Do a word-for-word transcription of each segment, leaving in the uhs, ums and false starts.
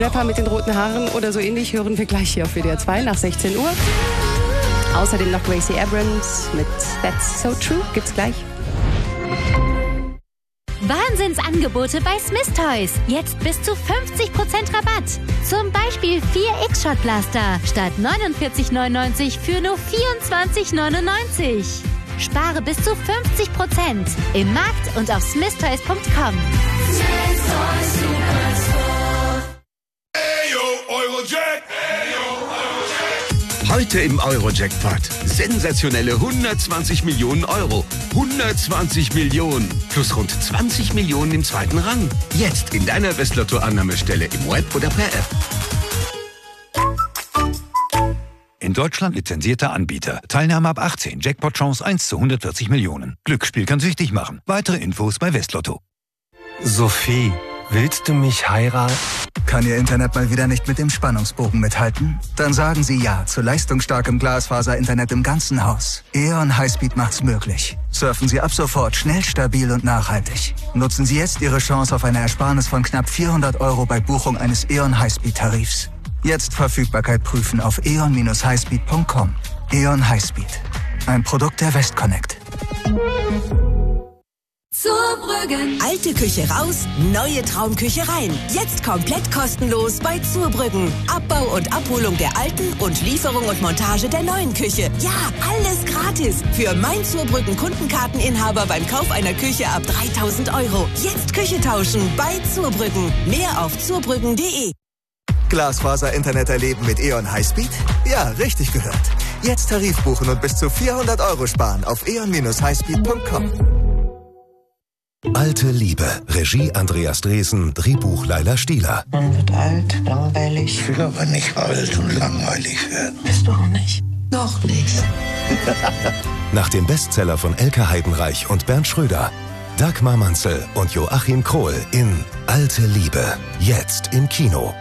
Rapper mit den roten Haaren oder so ähnlich hören wir gleich hier auf W D R zwei nach sechzehn Uhr. Außerdem noch Gracie Abrams mit That's So True. Gibt's gleich. Wahnsinnsangebote bei Smith Toys. Jetzt bis zu fünfzig Prozent Rabatt. Zum Beispiel vier X-Shot-Blaster statt neunundvierzig neunundneunzig für nur vierundzwanzig neunundneunzig. Spare bis zu fünfzig Prozent im Markt und auf smith toys punkt com. Heute im Euro-Jackpot. Sensationelle hundertzwanzig Millionen Euro. hundertzwanzig Millionen. Plus rund zwanzig Millionen im zweiten Rang. Jetzt in deiner Westlotto-Annahmestelle im Web oder per App. In Deutschland lizenzierter Anbieter. Teilnahme ab achtzehn. Jackpot-Chance eins zu hundertvierzig Millionen. Glücksspiel kann süchtig machen. Weitere Infos bei Westlotto. Sophie, willst du mich heiraten? Kann Ihr Internet mal wieder nicht mit dem Spannungsbogen mithalten? Dann sagen Sie ja zu leistungsstarkem Glasfaser-Internet im ganzen Haus. E O N Highspeed macht's möglich. Surfen Sie ab sofort schnell, stabil und nachhaltig. Nutzen Sie jetzt Ihre Chance auf eine Ersparnis von knapp vierhundert Euro bei Buchung eines E O N Highspeed-Tarifs. Jetzt Verfügbarkeit prüfen auf e o n dash highspeed punkt com. E O N Highspeed. Ein Produkt der Westconnect. Zurbrüggen. Alte Küche raus, neue Traumküche rein. Jetzt komplett kostenlos bei Zurbrüggen. Abbau und Abholung der alten und Lieferung und Montage der neuen Küche. Ja, alles gratis. Für mein Zurbrüggen Kundenkarteninhaber beim Kauf einer Küche ab dreitausend Euro. Jetzt Küche tauschen bei Zurbrüggen. Mehr auf zurbrüggen punkt de. Glasfaser-Internet erleben mit E O N Highspeed? Ja, richtig gehört. Jetzt Tarif buchen und bis zu vierhundert Euro sparen auf e o n dash highspeed punkt com. Alte Liebe. Regie Andreas Dresen, Drehbuch Laila Stieler. Man wird alt, langweilig. Ich will aber nicht alt und langweilig werden. Bist du auch nicht? Noch nicht. Nach dem Bestseller von Elke Heidenreich und Bernd Schröder. Dagmar Manzel und Joachim Krohl in Alte Liebe. Jetzt im Kino.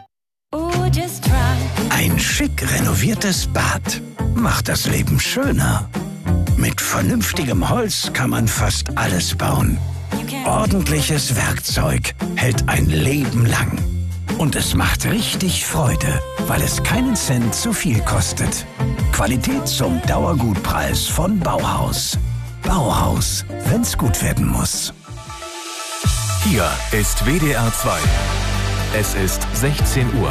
Ein schick renoviertes Bad macht das Leben schöner. Mit vernünftigem Holz kann man fast alles bauen. Ordentliches Werkzeug hält ein Leben lang. Und es macht richtig Freude, weil es keinen Cent zu viel kostet. Qualität zum Dauergutpreis von Bauhaus. Bauhaus, wenn's gut werden muss. Hier ist W D R zwei. Es ist sechzehn Uhr.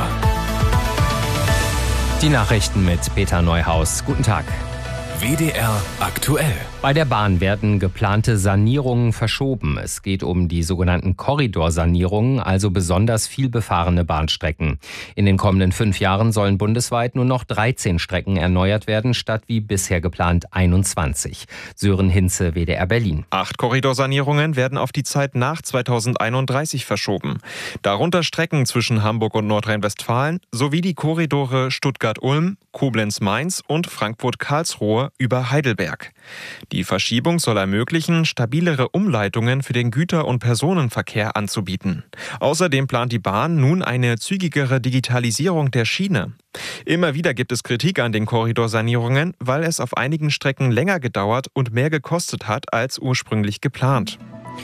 Die Nachrichten mit Peter Neuhaus. Guten Tag. W D R aktuell. Bei der Bahn werden geplante Sanierungen verschoben. Es geht um die sogenannten Korridorsanierungen, also besonders viel befahrene Bahnstrecken. In den kommenden fünf Jahren sollen bundesweit nur noch dreizehn Strecken erneuert werden, statt wie bisher geplant einundzwanzig. Sören Hinze, W D R Berlin. Acht Korridorsanierungen werden auf die Zeit nach zweitausendeinunddreißig verschoben. Darunter Strecken zwischen Hamburg und Nordrhein-Westfalen sowie die Korridore Stuttgart-Ulm, Koblenz-Mainz und Frankfurt-Karlsruhe über Heidelberg. Die Verschiebung soll ermöglichen, stabilere Umleitungen für den Güter- und Personenverkehr anzubieten. Außerdem plant die Bahn nun eine zügigere Digitalisierung der Schiene. Immer wieder gibt es Kritik an den Korridorsanierungen, weil es auf einigen Strecken länger gedauert und mehr gekostet hat als ursprünglich geplant.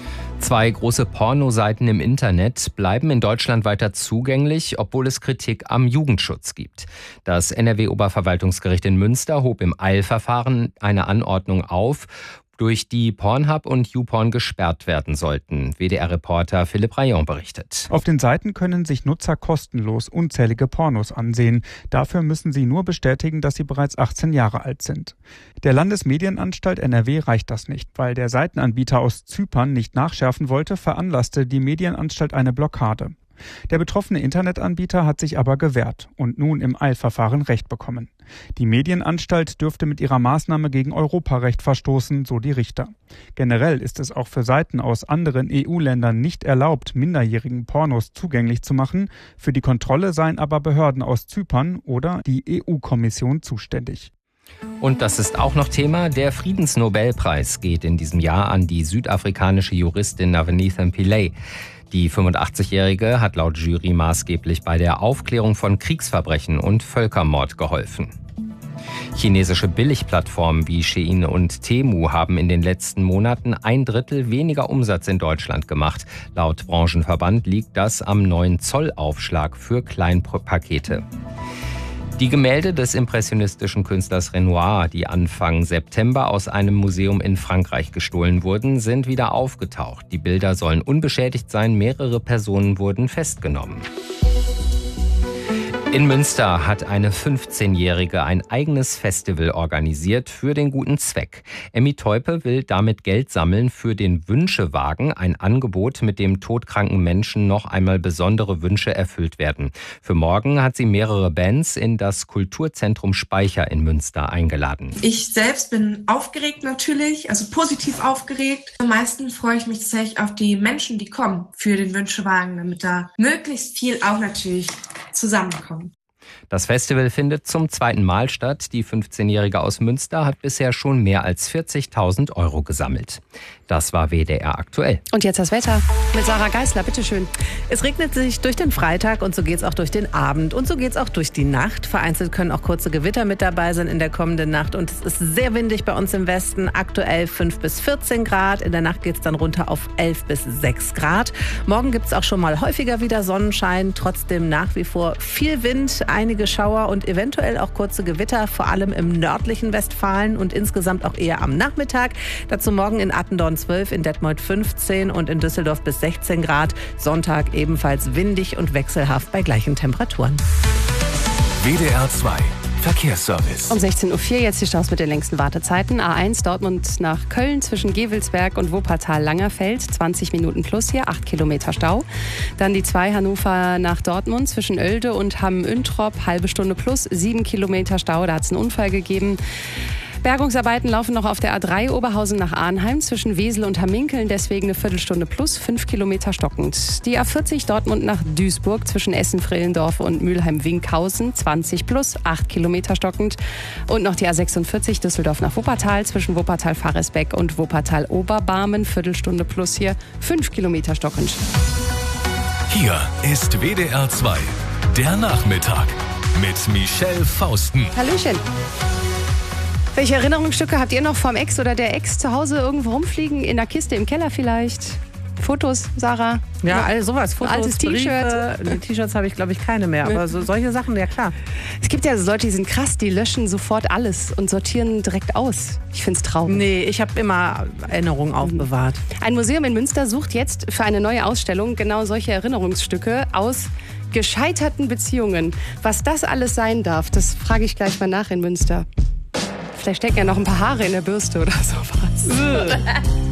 Zwei große Pornoseiten im Internet bleiben in Deutschland weiter zugänglich, obwohl es Kritik am Jugendschutz gibt. Das N R W-Oberverwaltungsgericht in Münster hob im Eilverfahren eine Anordnung auf, durch die Pornhub und YouPorn gesperrt werden sollten. W D R-Reporter Philipp Rayon berichtet. Auf den Seiten können sich Nutzer kostenlos unzählige Pornos ansehen. Dafür müssen sie nur bestätigen, dass sie bereits achtzehn Jahre alt sind. Der Landesmedienanstalt N R W reicht das nicht. Weil der Seitenanbieter aus Zypern nicht nachschärfen wollte, veranlasste die Medienanstalt eine Blockade. Der betroffene Internetanbieter hat sich aber gewehrt und nun im Eilverfahren Recht bekommen. Die Medienanstalt dürfte mit ihrer Maßnahme gegen Europarecht verstoßen, so die Richter. Generell ist es auch für Seiten aus anderen E U-Ländern nicht erlaubt, minderjährigen Pornos zugänglich zu machen. Für die Kontrolle seien aber Behörden aus Zypern oder die E U-Kommission zuständig. Und das ist auch noch Thema. Der Friedensnobelpreis geht in diesem Jahr an die südafrikanische Juristin Navenitha Pillay. Die fünfundachtzigjährige hat laut Jury maßgeblich bei der Aufklärung von Kriegsverbrechen und Völkermord geholfen. Chinesische Billigplattformen wie Shein und Temu haben in den letzten Monaten ein Drittel weniger Umsatz in Deutschland gemacht. Laut Branchenverband liegt das am neuen Zollaufschlag für Kleinpakete. Die Gemälde des impressionistischen Künstlers Renoir, die Anfang September aus einem Museum in Frankreich gestohlen wurden, sind wieder aufgetaucht. Die Bilder sollen unbeschädigt sein, mehrere Personen wurden festgenommen. In Münster hat eine fünfzehnjährige ein eigenes Festival organisiert für den guten Zweck. Emmy Teupe will damit Geld sammeln für den Wünschewagen, ein Angebot, mit dem todkranken Menschen noch einmal besondere Wünsche erfüllt werden. Für morgen hat sie mehrere Bands in das Kulturzentrum Speicher in Münster eingeladen. Ich selbst bin aufgeregt natürlich, also positiv aufgeregt. Am meisten freue ich mich tatsächlich auf die Menschen, die kommen für den Wünschewagen, damit da möglichst viel auch natürlich zusammenkommt. Das Festival findet zum zweiten Mal statt. Die fünfzehnjährige aus Münster hat bisher schon mehr als vierzigtausend Euro gesammelt. Das war W D R aktuell. Und jetzt das Wetter mit Sarah Geisler, bitteschön. Es regnet sich durch den Freitag und so geht's auch durch den Abend und so geht's auch durch die Nacht. Vereinzelt können auch kurze Gewitter mit dabei sein in der kommenden Nacht und es ist sehr windig bei uns im Westen. Aktuell fünf bis vierzehn Grad, in der Nacht geht's dann runter auf elf bis sechs Grad. Morgen gibt's auch schon mal häufiger wieder Sonnenschein, trotzdem nach wie vor viel Wind, einige Schauer und eventuell auch kurze Gewitter, vor allem im nördlichen Westfalen und insgesamt auch eher am Nachmittag. Dazu morgen in Attendorn zwölf, in Detmold fünfzehn und in Düsseldorf bis sechzehn Grad. Sonntag ebenfalls windig und wechselhaft bei gleichen Temperaturen. W D R zwei Verkehrsservice. Um sechzehn Uhr vier jetzt die Staus mit den längsten Wartezeiten. A eins Dortmund nach Köln zwischen Gevelsberg und Wuppertal-Langerfeld. zwanzig Minuten plus hier, acht Kilometer Stau. Dann die zwei Hannover nach Dortmund zwischen Oelde und Hamm-Üntrop. Halbe Stunde plus, sieben Kilometer Stau. Da hat es einen Unfall gegeben. Bergungsarbeiten laufen noch auf der A drei Oberhausen nach Arnheim zwischen Wesel und Hamminkeln, deswegen eine Viertelstunde plus, fünf Kilometer stockend. Die A vierzig Dortmund nach Duisburg zwischen Essen-Frehlendorf und Mülheim-Winkhausen, zwanzig plus, acht Kilometer stockend. Und noch die A sechsundvierzig Düsseldorf nach Wuppertal zwischen Wuppertal-Faresbeck und Wuppertal-Oberbarmen, Viertelstunde plus hier, fünf Kilometer stockend. Hier ist W D R zwei, der Nachmittag mit Michelle Fausten. Hallöchen. Welche Erinnerungsstücke habt ihr noch vom Ex oder der Ex zu Hause irgendwo rumfliegen? In der Kiste, im Keller vielleicht? Fotos, Sarah? Ja, all sowas. Fotos, altes T-Shirt. Die T-Shirts habe ich, glaube ich, keine mehr. Aber so, solche Sachen, ja klar. Es gibt ja so Leute, die sind krass, die löschen sofort alles und sortieren direkt aus. Ich finde es traurig. Nee, ich habe immer Erinnerungen aufbewahrt. Ein Museum in Münster sucht jetzt für eine neue Ausstellung genau solche Erinnerungsstücke aus gescheiterten Beziehungen. Was das alles sein darf, das frage ich gleich mal nach in Münster. Vielleicht stecken ja noch ein paar Haare in der Bürste oder sowas.